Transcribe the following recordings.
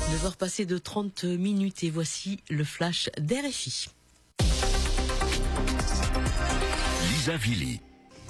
9h passées de 30 minutes et voici le flash d'RFI. Lisa Vili.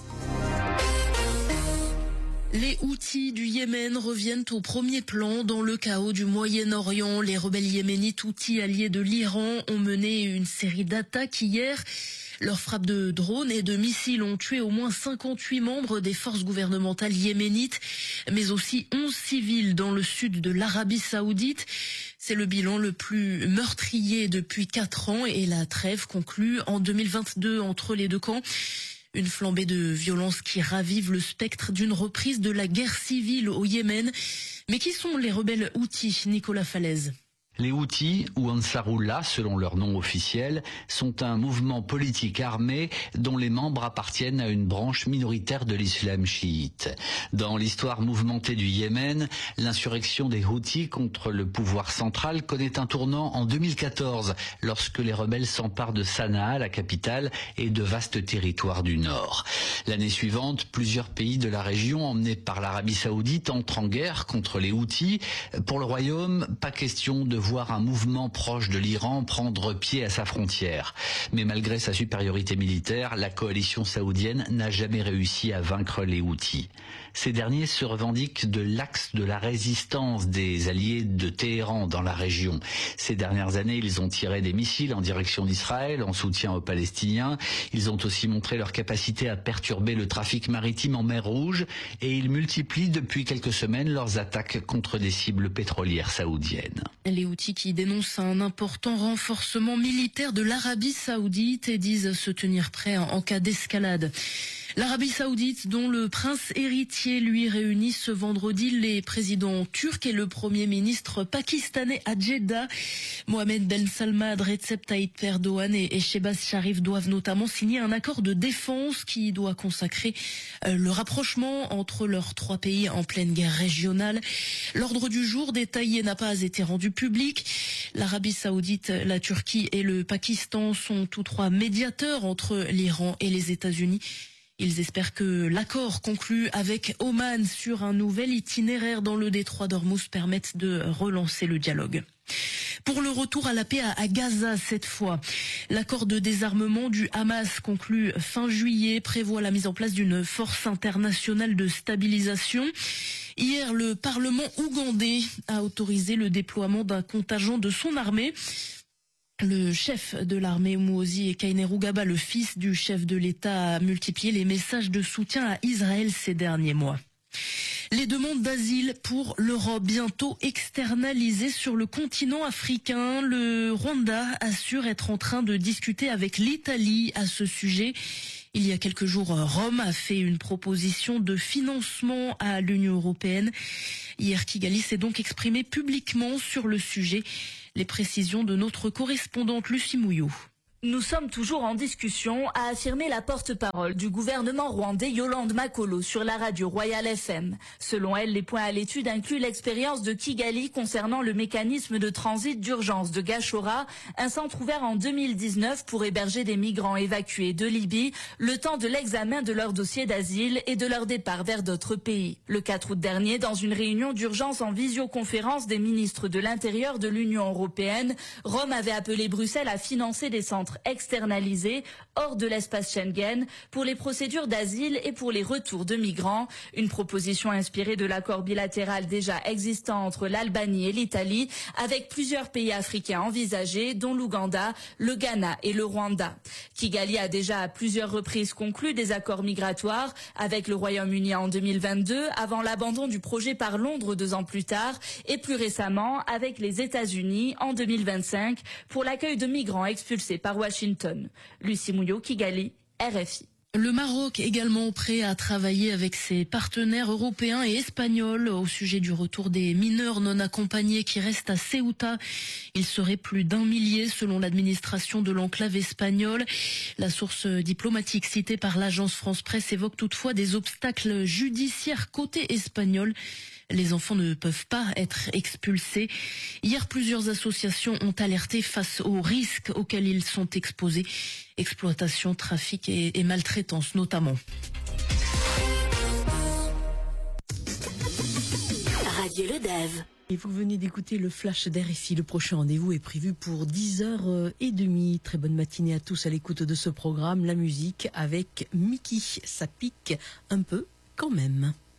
Les Houthis du Yémen reviennent au premier plan dans le chaos du Moyen-Orient. Les rebelles yéménites Houthis alliés de l'Iran ont mené une série d'attaques hier. Leurs frappes de drones et de missiles ont tué au moins 58 membres des forces gouvernementales yéménites, mais aussi 11 civils dans le sud de l'Arabie Saoudite. C'est le bilan le plus meurtrier depuis 4 ans et la trêve conclue en 2022 entre les deux camps. Une flambée de violence qui ravive le spectre d'une reprise de la guerre civile au Yémen. Mais qui sont les rebelles Houthis, Nicolas Falaise? Les Houthis, ou Ansarullah selon leur nom officiel, sont un mouvement politique armé dont les membres appartiennent à une branche minoritaire de l'islam chiite. Dans l'histoire mouvementée du Yémen, l'insurrection des Houthis contre le pouvoir central connaît un tournant en 2014, lorsque les rebelles s'emparent de Sanaa, la capitale, et de vastes territoires du nord. L'année suivante, plusieurs pays de la région, emmenés par l'Arabie Saoudite, entrent en guerre contre les Houthis. Pour le royaume, pas question de voir un mouvement proche de l'Iran prendre pied à sa frontière. Mais malgré sa supériorité militaire, la coalition saoudienne n'a jamais réussi à vaincre les Houthis. Ces derniers se revendiquent de l'axe de la résistance des alliés de Téhéran dans la région. Ces dernières années, ils ont tiré des missiles en direction d'Israël en soutien aux Palestiniens. Ils ont aussi montré leur capacité à perturber le trafic maritime en mer Rouge et ils multiplient depuis quelques semaines leurs attaques contre des cibles pétrolières saoudiennes. Les Houthis qui dénoncent un important renforcement militaire de l'Arabie Saoudite et disent se tenir prêts en cas d'escalade. L'Arabie Saoudite, dont le prince héritier lui réunit ce vendredi les présidents turcs et le premier ministre pakistanais à Jeddah. Mohamed Ben Salman, Recep Tayyip Erdogan et Shehbaz Sharif doivent notamment signer un accord de défense qui doit consacrer le rapprochement entre leurs 3 pays en pleine guerre régionale. L'ordre du jour détaillé n'a pas été rendu public. L'Arabie Saoudite, la Turquie et le Pakistan sont tous 3 médiateurs entre l'Iran et les États-Unis. Ils espèrent que l'accord conclu avec Oman sur un nouvel itinéraire dans le détroit d'Ormuz permette de relancer le dialogue. Pour le retour à la paix à Gaza cette fois, l'accord de désarmement du Hamas conclu fin juillet prévoit la mise en place d'une force internationale de stabilisation. Hier, le Parlement ougandais a autorisé le déploiement d'un contingent de son armée. Le chef de l'armée Muhoozi Kainerugaba, le fils du chef de l'État, a multiplié les messages de soutien à Israël ces derniers mois. Les demandes d'asile pour l'Europe bientôt externalisées sur le continent africain. Le Rwanda assure être en train de discuter avec l'Italie à ce sujet. Il y a quelques jours, Rome a fait une proposition de financement à l'Union européenne. Hier, Kigali s'est donc exprimé publiquement sur le sujet. Les précisions de notre correspondante Lucie Mouillot. Nous sommes toujours en discussion, a affirmé la porte-parole du gouvernement rwandais Yolande Makolo sur la radio Royal FM. Selon elle, les points à l'étude incluent l'expérience de Kigali concernant le mécanisme de transit d'urgence de Gashora, un centre ouvert en 2019 pour héberger des migrants évacués de Libye, le temps de l'examen de leur dossier d'asile et de leur départ vers d'autres pays. Le 4 août dernier, dans une réunion d'urgence en visioconférence des ministres de l'Intérieur de l'Union européenne, Rome avait appelé Bruxelles à financer des centres externalisés hors de l'espace Schengen pour les procédures d'asile et pour les retours de migrants. Une proposition inspirée de l'accord bilatéral déjà existant entre l'Albanie et l'Italie avec plusieurs pays africains envisagés dont l'Ouganda, le Ghana et le Rwanda. Kigali a déjà à plusieurs reprises conclu des accords migratoires avec le Royaume-Uni en 2022 avant l'abandon du projet par Londres 2 ans plus tard et plus récemment avec les États-Unis en 2025 pour l'accueil de migrants expulsés par Washington. Lucie Mouillot, Kigali, RFI. Le Maroc également prêt à travailler avec ses partenaires européens et espagnols au sujet du retour des mineurs non accompagnés qui restent à Ceuta. Il serait plus d'1 millier selon l'administration de l'enclave espagnole. La source diplomatique citée par l'agence France Presse évoque toutefois des obstacles judiciaires côté espagnol. Les enfants ne peuvent pas être expulsés. Hier, plusieurs associations ont alerté face aux risques auxquels ils sont exposés. Exploitation, trafic et maltraitance notamment. Radio Le Dev. Et vous venez d'écouter le flash d'RFI. Le prochain rendez-vous est prévu pour 10h30. Très bonne matinée à tous à l'écoute de ce programme. La musique avec Mickey. Ça pique un peu quand même.